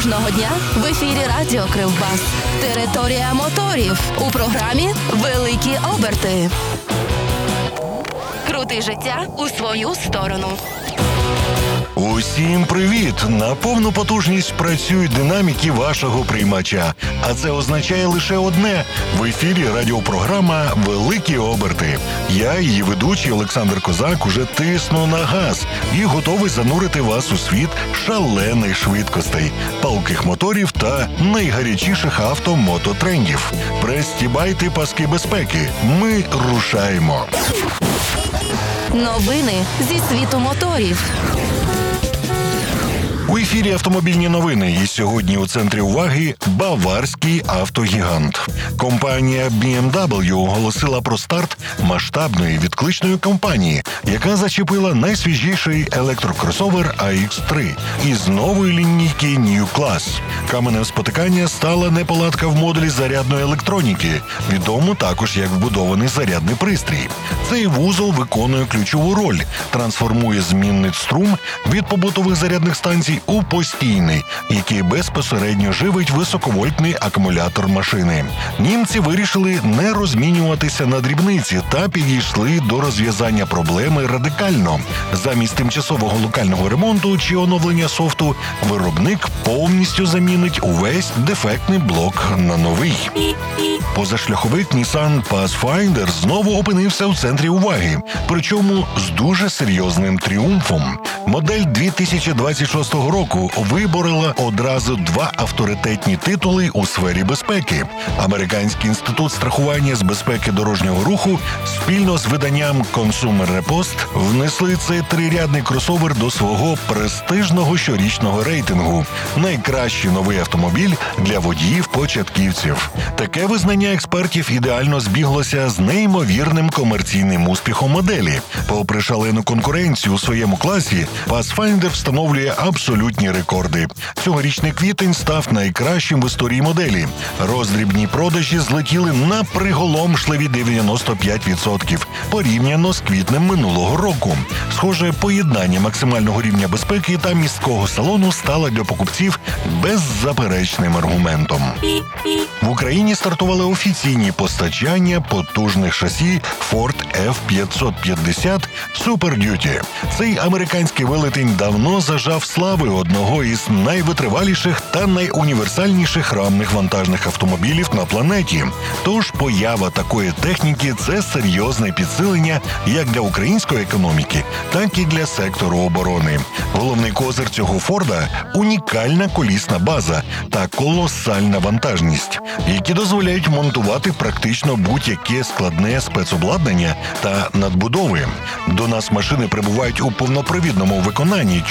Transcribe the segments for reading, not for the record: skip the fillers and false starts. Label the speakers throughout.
Speaker 1: Кожного дня в ефірі Радіо Кривбас. Територія моторів. У програмі «Великі оберти». Крути життя у свою сторону.
Speaker 2: Усім привіт! На повну потужність працюють динаміки вашого приймача. А це означає лише одне – в ефірі радіопрограма «Великі оберти». Я, її ведучий Олександр Козак, уже тисну на газ і готовий занурити вас у світ шалених швидкостей, палких моторів та найгарячіших авто-мототрендів. Пристібайте паски безпеки. Ми рушаємо.
Speaker 1: Новини зі світу моторів.
Speaker 2: У ефірі автомобільні новини, і сьогодні у центрі уваги баварський автогігант. Компанія BMW оголосила про старт масштабної відкличної кампанії, яка зачепила найсвіжіший електрокросовер AX3 із нової лінійки New Class. Каменем спотикання стала неполадка в модулі зарядної електроніки, відому також як вбудований зарядний пристрій. Цей вузол виконує ключову роль, трансформує змінний струм від побутових зарядних станцій у постійний, який безпосередньо живить високовольтний акумулятор машини. Німці вирішили не розмінюватися на дрібниці та підійшли до розв'язання проблеми радикально. Замість тимчасового локального ремонту чи оновлення софту, виробник повністю замінить увесь дефектний блок на новий. Позашляховик Nissan Pathfinder знову опинився у центрі уваги, причому з дуже серйозним тріумфом. Модель 2026 року виборола одразу два авторитетні титули у сфері безпеки. Американський інститут страхування з безпеки дорожнього руху спільно з виданням Consumer Repost внесли цей трирядний кросовер до свого престижного щорічного рейтингу «Найкращий новий автомобіль для водіїв-початківців». Таке визнання експертів ідеально збіглося з неймовірним комерційним успіхом моделі. Попри шалену конкуренцію у своєму класі, Pathfinder встановлює абсолютні рекорди. Цьогорічний квітень став найкращим в історії моделі. Роздрібні продажі злетіли на приголомшливі 95% порівняно з квітнем минулого року. Схоже, поєднання максимального рівня безпеки та міського салону стало для покупців беззаперечним аргументом. В Україні стартували офіційні постачання потужних шасі Ford F550 Super Duty. Цей американський велетень давно зажав слави одного із найвитриваліших та найуніверсальніших рамних вантажних автомобілів на планеті. Тож поява такої техніки – це серйозне підсилення як для української економіки, так і для сектору оборони. Головний козир цього Форда – унікальна колісна база та колосальна вантажність, які дозволяють монтувати практично будь-яке складне спецобладнання та надбудови. До нас машини прибувають у повнопривідному виконанні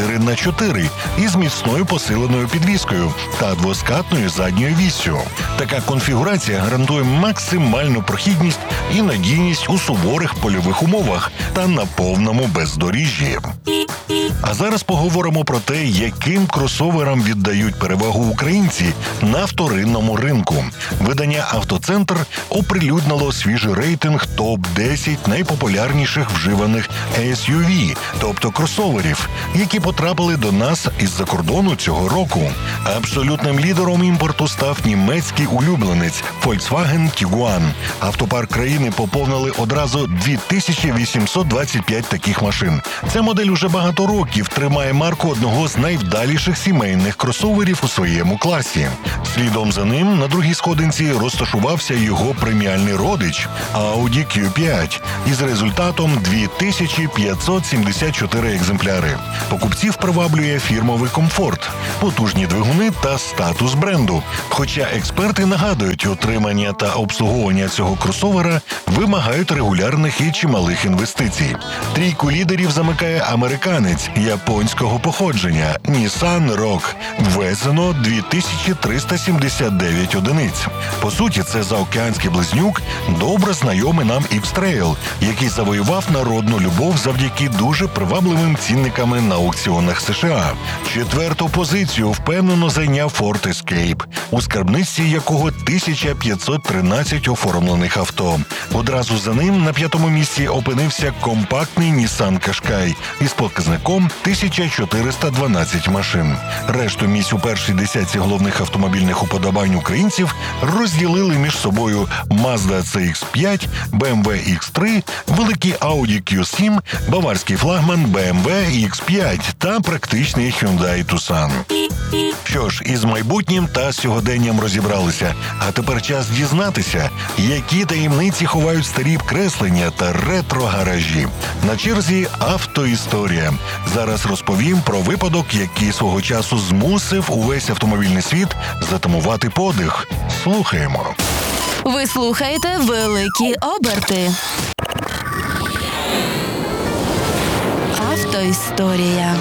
Speaker 2: 4х4 із міцною посиленою підвіскою та двоскатною задньою віссю. Така конфігурація гарантує максимальну прохідність і надійність у суворих польових умовах та на повному бездоріжжі. А зараз поговоримо про те, яким кросоверам віддають перевагу українці на вторинному ринку. Видання «Автоцентр» оприлюднило свіжий рейтинг топ-10 найпопулярніших вживаних SUV, тобто кросоверів, які потрапили до нас із-за кордону цього року. Абсолютним лідером імпорту став німецький улюбленець Volkswagen Tiguan. Автопарк країни поповнили одразу 2825 таких машин. Ця модель уже багато років тримає марку одного з найвдаліших сімейних кросоверів у своєму класі. Слідом за ним на другій сходинці розташувався його преміальний родич Audi Q5 із результатом 2574 екземпляри. Покупців приваблює фірмовий комфорт, потужні двигуни та статус бренду. Хоча експерти нагадують, утримання та обслуговування цього кросовера вимагають регулярних і чималих інвестицій. Трійку лідерів замикає американець японського походження Nissan Rogue. Ввезено 2379 одиниць. По суті, це заокеанський близнюк, добре знайомий нам X-Trail, який завоював народну любов завдяки дуже привабливим рекордними цінниками на аукціонах США. 4-ту позицію впевнено зайняв Ford Escape, у скарбниці якого 1513 оформлених авто. Одразу за ним на 5-му місці опинився компактний Nissan Qashqai із показником 1412 машин. Решту місць у першій десятці головних автомобільних уподобань українців розділили між собою Mazda CX-5, BMW X3, великий Audi Q7, баварський флагман BMW X5 та практичний Hyundai Tucson. Що ж, із майбутнім та сьогоденням розібралися. А тепер час дізнатися, які таємниці ховають старі креслення та ретро-гаражі. На черзі автоісторія. Зараз розповім про випадок, який свого часу змусив увесь автомобільний світ затамувати подих. Слухаємо.
Speaker 1: Ви слухаєте «Великі оберти». Автоісторія.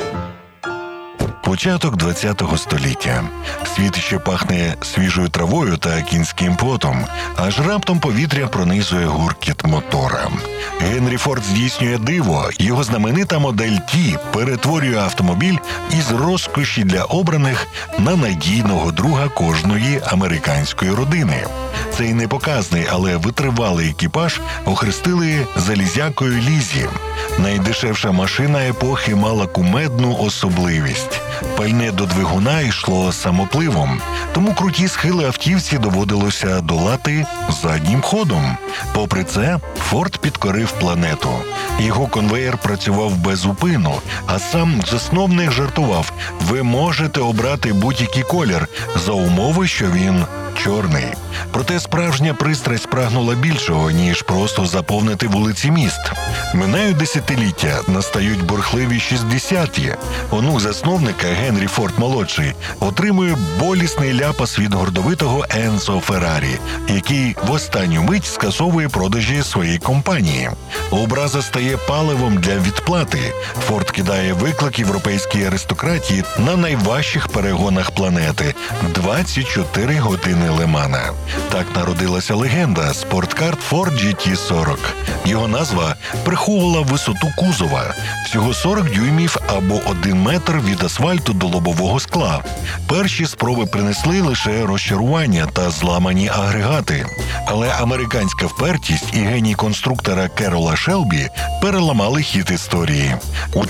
Speaker 2: Початок 20-го століття. Світ ще пахне свіжою травою та кінським потом, аж раптом повітря пронизує гуркіт мотора. Генрі Форд здійснює диво. Його знаменита модель Ті перетворює автомобіль із розкоші для обраних на надійного друга кожної американської родини. Цей непоказний, але витривалий екіпаж охрестили залізякою Лізі. Найдешевша машина епохи мала кумедну особливість. Пальне до двигуна йшло самопливом, тому круті схили автівці доводилося долати заднім ходом. Попри це, Форд підкорив планету. Його конвеєр працював без зупину, а сам засновник жартував: ви можете обрати будь-який колір за умови, що він чорний. Проте справжня пристрасть прагнула більшого, ніж просто заповнити вулиці міст. Минають десятиліття, настають бурхливі 60-ті. Онук засновника Генрі Форд-молодший отримує болісний ляпас від гордовитого Енцо Феррарі, який в останню мить скасовує продажі своєї компанії. Образа стає паливом для відплати. Форд кидає виклик європейській аристократії на найважчих перегонах планети – 24 години Лемана. Так народилася легенда – спорткар Ford GT40. Його назва приховувала висоту кузова – всього 40 дюймів або 1 метр від асфальту до лобового скла. Перші спроби принесли лише розчарування та зламані агрегати. Але американська впертість і геній конструктора Керола Шелбі переламали хід історії. У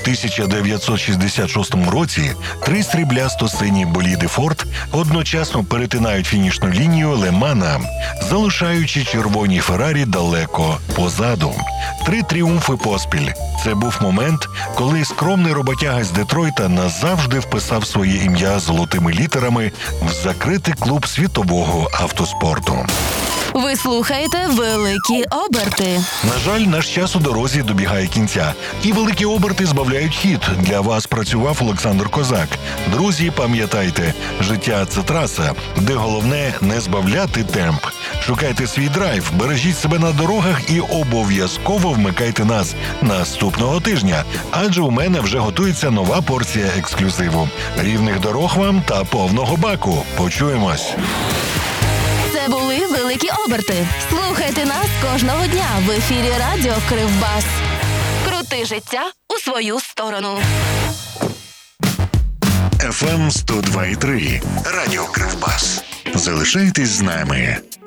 Speaker 2: 1966 році 3 сріблясто-сині боліди Ford одночасно перетинають фінішну лінію Лемана, залишаючи червоні Феррарі далеко позаду. 3 тріумфи поспіль. Це був момент, коли скромний роботяга з Детройта назавжди вписав своє ім'я золотими літерами в закритий клуб світового автоспорту.
Speaker 1: Ви слухаєте «Великі оберти».
Speaker 2: На жаль, наш час у дорозі добігає кінця. І великі оберти збавляють хід. Для вас працював Олександр Козак. Друзі, пам'ятайте, життя – це траса, де головне не збавляти темп. Шукайте свій драйв, бережіть себе на дорогах і обов'язково вмикайте нас наступного тижня. Адже у мене вже готується нова порція ексклюзиву. Рівних дорог вам та повного баку. Почуємось.
Speaker 1: Це були «Великі оберти». Слухайте нас кожного дня в ефірі Радіо Кривбас. Крути життя у свою сторону.
Speaker 2: FM 102.3. Радіо Кривбас. Залишайтесь з нами.